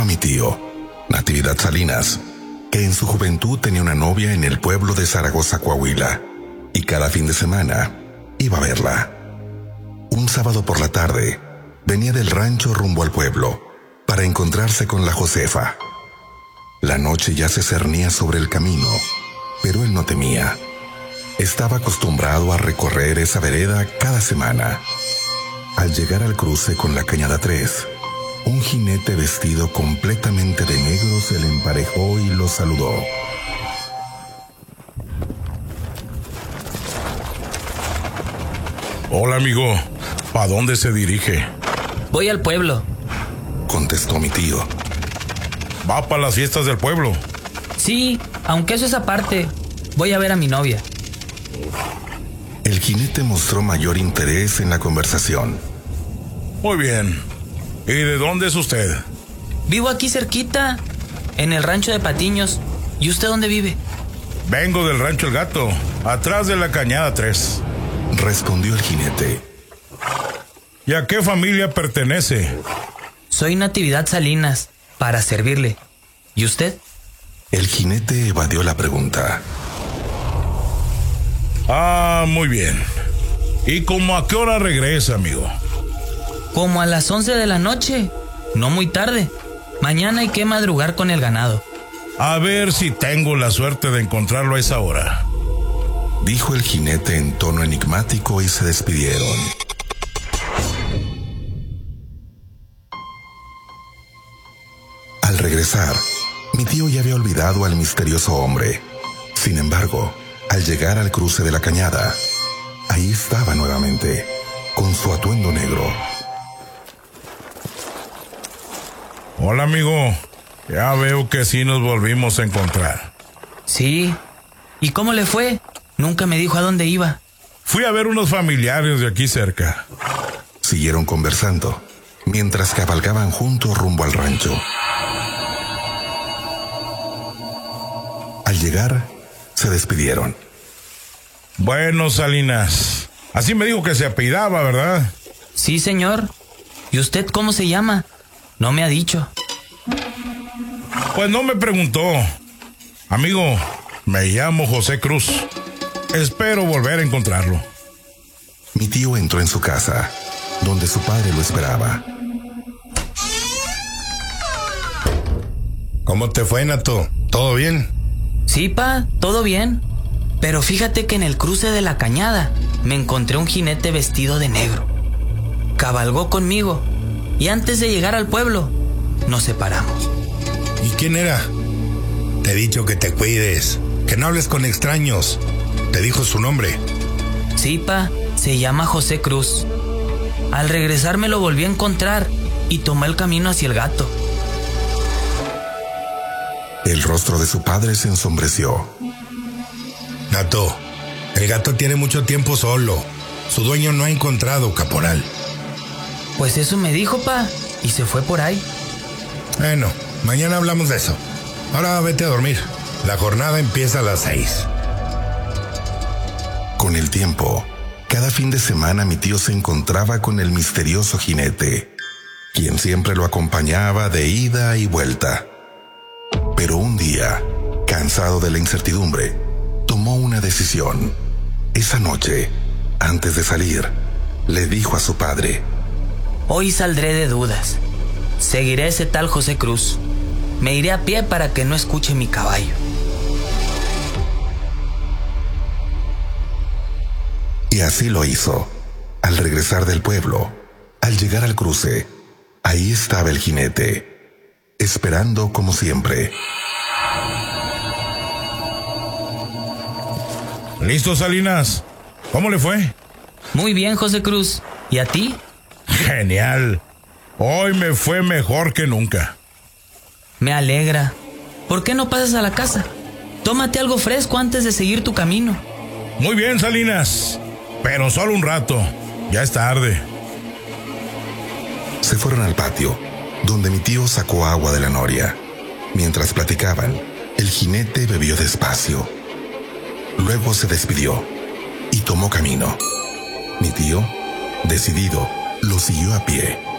contaba mi tío, Natividad Salinas, que en su juventud tenía una novia en el pueblo de Zaragoza, Coahuila, y cada fin de semana iba a verla. Un sábado por la tarde, venía del rancho rumbo al pueblo para encontrarse con la Josefa. La noche ya se cernía sobre el camino, pero él no temía. Estaba acostumbrado a recorrer esa vereda cada semana. Al llegar al cruce con la Cañada 3, un jinete vestido completamente de negro se le emparejó y lo saludó. Hola, amigo. ¿Pa dónde se dirige? Voy al pueblo, contestó mi tío. ¿Va para las fiestas del pueblo? Sí, aunque eso es aparte. Voy a ver a mi novia. El jinete mostró mayor interés en la conversación. Muy bien. ¿Y de dónde es usted? Vivo aquí cerquita, en el rancho de Patiños. ¿Y usted dónde vive? Vengo del rancho El Gato, atrás de la Cañada 3. Respondió el jinete. ¿Y a qué familia pertenece? Soy Natividad Salinas, para servirle. ¿Y usted? El jinete evadió la pregunta. Ah, muy bien. ¿Y cómo a qué hora regresa, amigo? Como a las 11 de la noche, no muy tarde. Mañana hay que madrugar con el ganado. A ver si tengo la suerte de encontrarlo a esa hora, dijo el jinete en tono enigmático y se despidieron. Al regresar, mi tío ya había olvidado al misterioso hombre. Sin embargo, al llegar al cruce de la cañada, ahí estaba nuevamente, con su atuendo negro. Hola, amigo. Ya veo que sí nos volvimos a encontrar. Sí. ¿Y cómo le fue? Nunca me dijo a dónde iba. Fui a ver unos familiares de aquí cerca. Siguieron conversando, mientras cabalgaban juntos rumbo al rancho. Al llegar, se despidieron. Bueno, Salinas, así me dijo que se apellidaba, ¿verdad? Sí, señor. ¿Y usted cómo se llama? No me ha dicho. Pues no me preguntó. Amigo, me llamo José Cruz. Espero volver a encontrarlo. Mi tío entró en su casa, donde su padre lo esperaba. ¿Cómo te fue, Nato? ¿Todo bien? Sí, pa, todo bien. Pero fíjate que en el cruce de la cañada me encontré un jinete vestido de negro. Cabalgó conmigo y antes de llegar al pueblo nos separamos. ¿Y quién era? Te he dicho que te cuides, que no hables con extraños. ¿Te dijo su nombre? Sí, pa, se llama José Cruz. Al regresar me lo volví a encontrar y tomé el camino hacia el Gato. El rostro de su padre se ensombreció. Nato, el Gato tiene mucho tiempo solo. Su dueño no ha encontrado, caporal. Pues eso me dijo, pa, y se fue por ahí. Bueno, mañana hablamos de eso. Ahora vete a dormir. La jornada empieza a las 6. Con el tiempo, cada fin de semana mi tío se encontraba con el misterioso jinete, quien siempre lo acompañaba de ida y vuelta. Pero un día, cansado de la incertidumbre, tomó una decisión. Esa noche, antes de salir, le dijo a su padre: Hoy saldré de dudas. Seguiré ese tal José Cruz. Me iré a pie para que no escuche mi caballo. Y así lo hizo. Al regresar del pueblo, al llegar al cruce, ahí estaba el jinete, esperando como siempre. ¿Listo, Salinas? ¿Cómo le fue? Muy bien, José Cruz. ¿Y a ti? Genial. Hoy me fue mejor que nunca. Me alegra. ¿Por qué no pasas a la casa? Tómate algo fresco antes de seguir tu camino. Muy bien, Salinas. Pero solo un rato. Ya es tarde. Se fueron al patio, donde mi tío sacó agua de la noria. Mientras platicaban, el jinete bebió despacio. Luego se despidió y tomó camino. Mi tío, decidido, lo siguió a pie.